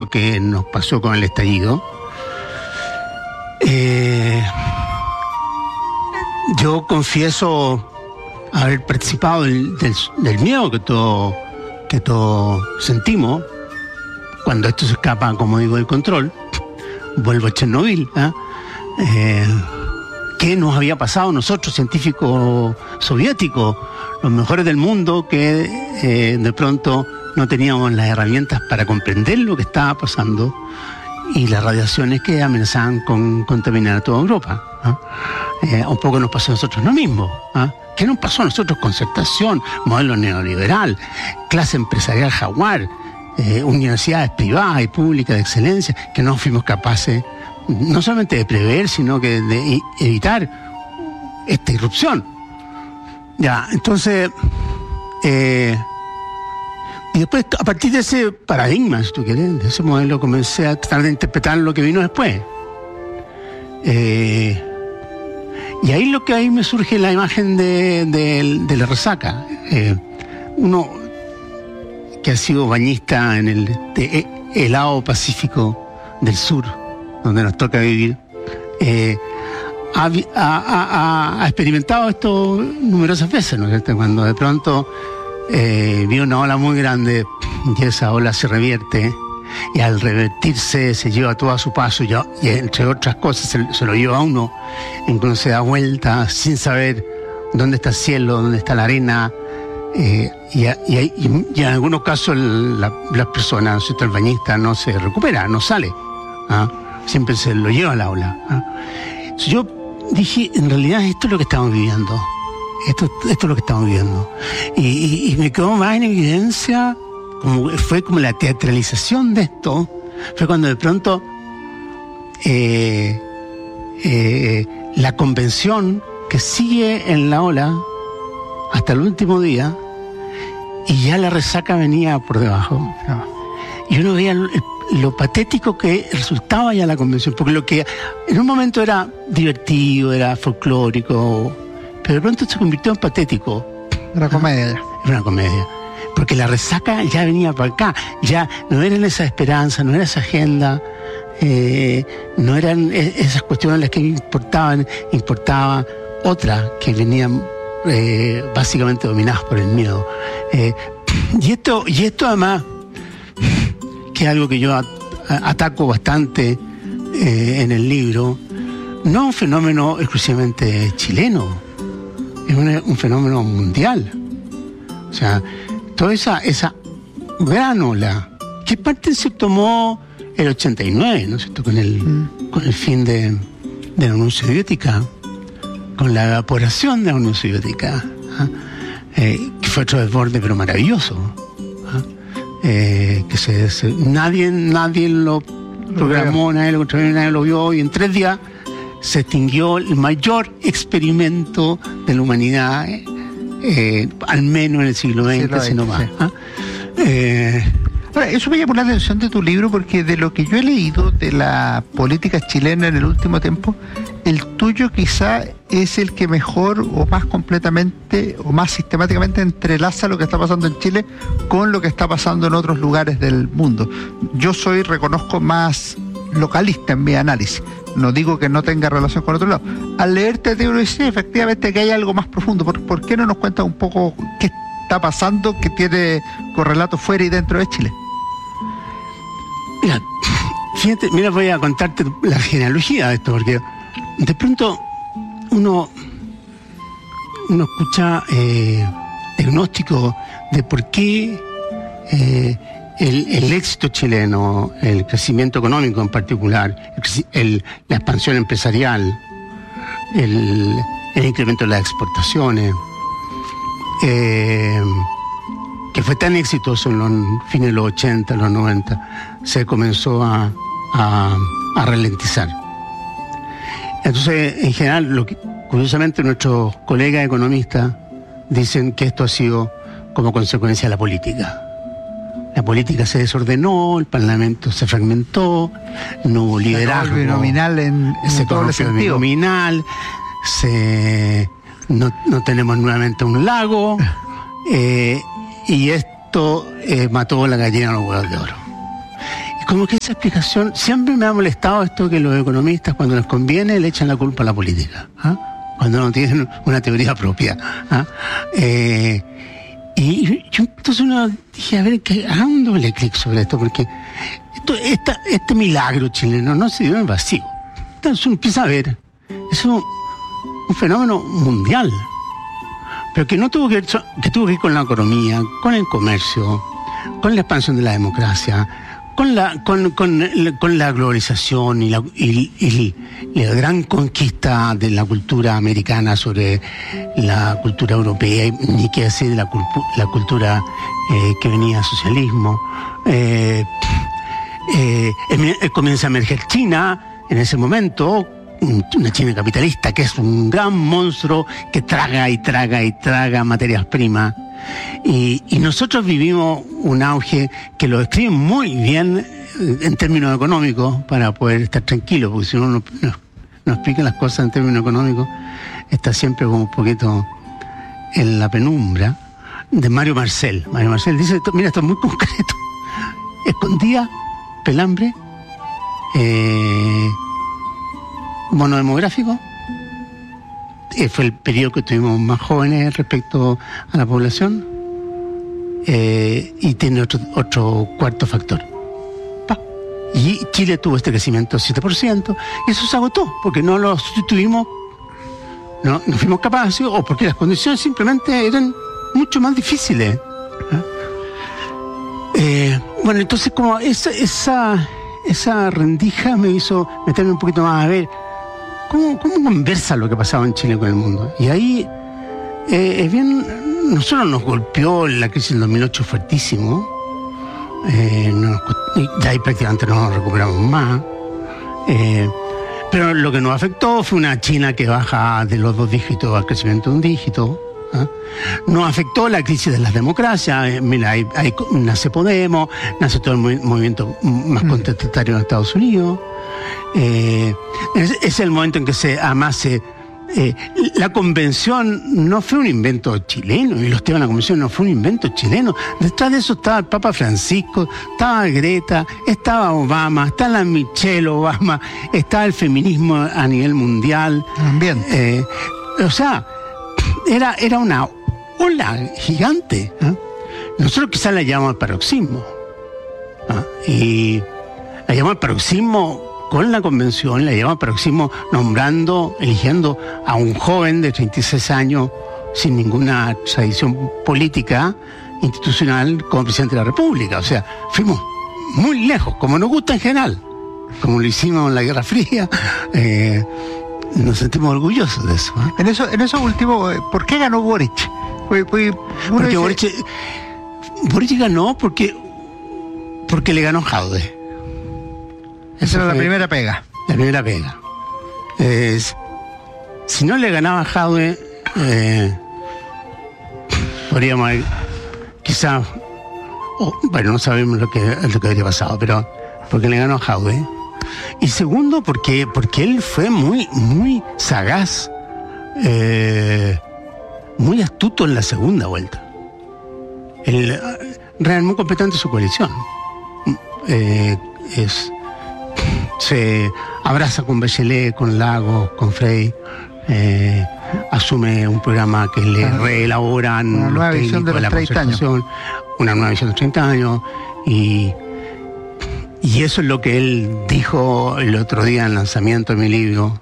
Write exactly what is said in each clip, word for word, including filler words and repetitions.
lo que nos pasó con el estallido. Eh, yo confieso haber participado del, del, del miedo que todos que todo sentimos cuando esto se escapa, como digo, del control. Vuelvo a Chernobyl, ¿eh? Eh, ¿Qué nos había pasado nosotros, científicos soviéticos, los mejores del mundo, que eh, de pronto no teníamos las herramientas para comprender lo que estaba pasando y las radiaciones que amenazaban con contaminar a toda Europa? ¿eh? Eh, un poco nos pasó a nosotros lo mismo. ¿eh? ¿Qué nos pasó a nosotros? Concertación, modelo neoliberal, clase empresarial jaguar, eh, universidades privadas y públicas de excelencia, que no fuimos capaces no solamente de prever, sino que de evitar esta irrupción. Ya, entonces, eh, y después, a partir de ese paradigma, si tú quieres, de ese modelo, comencé a tratar de interpretar lo que vino después. Eh, y ahí lo que ahí me surge la imagen de, de, de la resaca. Eh, uno que ha sido bañista en el de, helado Pacífico del Sur, donde nos toca vivir, eh, ha, ha, ha, ha experimentado esto numerosas veces, ¿no es cierto? Cuando de pronto eh, vio una ola muy grande y esa ola se revierte, y al revertirse se lleva todo a su paso, y, y entre otras cosas se, se lo lleva a uno, entonces se da vuelta sin saber dónde está el cielo, dónde está la arena, eh, y, y, y, y en algunos casos la, las personas, ¿no es cierto? El bañista no se recupera, no sale, ¿ah? Siempre se lo lleva al aula. ¿eh? Yo dije, en realidad esto es lo que estamos viviendo. Esto, esto es lo que estamos viviendo. Y, y, y me quedó más en evidencia, como, fue como la teatralización de esto. Fue cuando de pronto eh, eh, la convención que sigue en la ola hasta el último día, y ya la resaca venía por debajo. Y uno veía el, el lo patético que resultaba ya la convención, porque lo que en un momento era divertido, era folclórico, pero de pronto se convirtió en patético. Era comedia. Era una comedia. Porque la resaca ya venía para acá, ya no eran esa esperanza, no era esa agenda, eh, no eran esas cuestiones las que importaban, importaba otras que venían eh, básicamente dominadas por el miedo. Eh, y esto, y esto además, que es algo que yo ataco bastante eh, en el libro, no es un fenómeno exclusivamente chileno, es un, un fenómeno mundial. O sea, toda esa, esa gran ola, que parte se tomó el ochenta y nueve, ¿no es cierto?, con el, mm. con el fin de, de la Unión Soviética, con la evaporación de la Unión Soviética, ¿eh? Eh, que fue otro desborde pero maravilloso. Eh, que se, se, nadie nadie lo programó, nadie lo controló, nadie lo vio, y en tres días se extinguió el mayor experimento de la humanidad, eh, eh, al menos en el siglo veinte, si no más. Sí. ¿Ah? Eh, Ahora, eso me llamó la atención de tu libro, porque de lo que yo he leído de la política chilena en el último tiempo, el tuyo quizá es el que mejor o más completamente o más sistemáticamente entrelaza lo que está pasando en Chile con lo que está pasando en otros lugares del mundo. Yo soy, reconozco, más localista en mi análisis. No digo que no tenga relación con otro lado. Al leerte te digo, sí, efectivamente que hay algo más profundo. ¿Por, ¿por qué no nos cuentas un poco qué está pasando que tiene correlato fuera y dentro de Chile? Mira, fíjate, mira, voy a contarte la genealogía de esto, porque de pronto uno, uno escucha eh, diagnóstico de por qué eh, el, el éxito chileno, el crecimiento económico en particular, el, el, la expansión empresarial, el, el incremento de las exportaciones, eh, que fue tan exitoso en los fines de los ochenta, los noventa, se comenzó a, a, a ralentizar. Entonces, en general, lo que, curiosamente, nuestros colegas economistas dicen que esto ha sido como consecuencia de la política. La política se desordenó, el Parlamento se fragmentó, no hubo liderazgo. Se binominal en, en se corrompió el binominal, se, no, no tenemos nuevamente un lago, eh, y esto eh, mató la gallina a los huevos de oro. Y como que esa explicación, siempre me ha molestado esto que los economistas cuando les conviene le echan la culpa a la política, ¿ah? Cuando no tienen una teoría propia. ¿Ah? Eh, y yo entonces uno dije, a ver, que haga un doble clic sobre esto, porque esto, esta, este milagro chileno no se dio en el vacío. Entonces uno empieza a ver, es un, un fenómeno mundial, pero que no tuvo que ver, que tuvo que ver con la economía, con el comercio, con la expansión de la democracia, con la con, con, con la globalización y la, y, y, y la gran conquista de la cultura americana sobre la cultura europea, ni qué decir de la, la cultura eh, que venía del socialismo. Eh, eh, eh, comienza a emerger China en ese momento, una China capitalista que es un gran monstruo que traga y traga y traga materias primas. Y, y nosotros vivimos un auge que lo describe muy bien en términos económicos para poder estar tranquilos, porque si uno no, no, no explica las cosas en términos económicos, está siempre como un poquito en la penumbra, de Mario Marcel. Mario Marcel dice, mira, esto es muy concreto. Escondía, pelambre, eh, mono demográfico. Eh, fue el periodo que tuvimos más jóvenes respecto a la población, eh, y tiene otro, otro cuarto factor. Pa. Y Chile tuvo este crecimiento del siete por ciento, y eso se agotó, porque no lo sustituimos, no, no fuimos capaces, o porque las condiciones simplemente eran mucho más difíciles. ¿Eh? Eh, bueno, entonces como esa, esa, esa rendija me hizo meterme un poquito más a ver ¿Cómo, ¿Cómo conversa lo que pasaba en Chile con el mundo? Y ahí eh, es bien, nosotros nos golpeó la crisis del dos mil ocho fuertísimo, eh, nos, y ahí prácticamente no nos recuperamos más, eh, pero lo que nos afectó fue una China que baja de los dos dígitos al crecimiento de un dígito. ¿eh? Nos afectó la crisis de las democracias. Eh, mira, ahí, ahí nace Podemos, nace todo el movi- movimiento más contestatario en Estados Unidos. Eh, es, es el momento en que se además se, eh, la convención no fue un invento chileno, y los temas de la convención no fue un invento chileno. Detrás de eso estaba el Papa Francisco, estaba Greta, estaba Obama, estaba la Michelle Obama, estaba el feminismo a nivel mundial. También. Eh, o sea, era, era una ola gigante. ¿eh? Nosotros quizás la llamamos paroxismo. ¿eh? Y la llamamos paroxismo con la convención, la llamamos paroxismo nombrando, eligiendo a un joven de treinta y seis años sin ninguna tradición política institucional como presidente de la República. O sea, fuimos muy lejos, como nos gusta en general, como lo hicimos en la Guerra Fría. Eh, nos sentimos orgullosos de eso. ¿eh? En eso, en eso último, ¿por qué ganó Boric? Pues, pues, porque dice... Boric, Boric ganó porque, porque le ganó Jaude. Esa era la primera pega. La primera pega. Eh, si no le ganaba Jaude, eh, podríamos haber, quizás, oh, bueno, no sabemos lo que, lo que habría pasado, pero porque le ganó a Jaude. Y segundo, porque, porque él fue muy, muy sagaz, eh, muy astuto en la segunda vuelta. Él realmente muy competente en su coalición. Eh, es... se abraza con Bachelet, con Lagos, con Frey, eh, asume un programa que le ah, reelaboran una nueva los visión de los la treinta años. Una nueva visión de los treinta años, y, y eso es lo que él dijo el otro día en el lanzamiento de mi libro.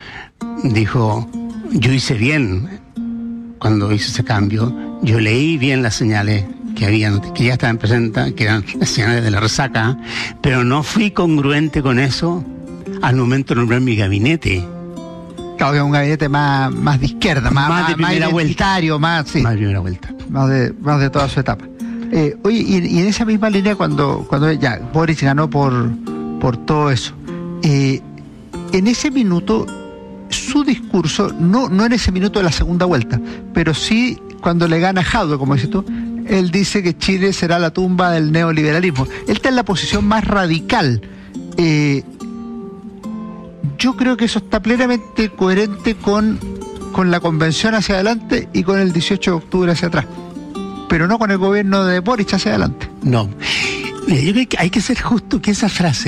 Dijo, yo hice bien cuando hice ese cambio, yo leí bien las señales que habían, que ya estaban presentes, que eran las señales de la resaca, pero no fui congruente con eso al momento de nombrar mi gabinete. Claro, que es un gabinete más, más de izquierda, más, más de más primera identitario, vuelta. más, sí. Más de primera vuelta. Más de, más de toda su etapa. Eh, oye, y, y en esa misma línea, cuando, cuando ya Boric ganó por, por todo eso, eh, en ese minuto, su discurso, no, no en ese minuto de la segunda vuelta, pero sí cuando le gana Jaude, como dices tú, él dice que Chile será la tumba del neoliberalismo. Él está en la posición más radical. Eh, yo creo que eso está plenamente coherente con, con la convención hacia adelante y con el dieciocho de octubre hacia atrás, pero no con el gobierno de Boric hacia adelante. No. Mira, yo creo que hay que ser justo que esa frase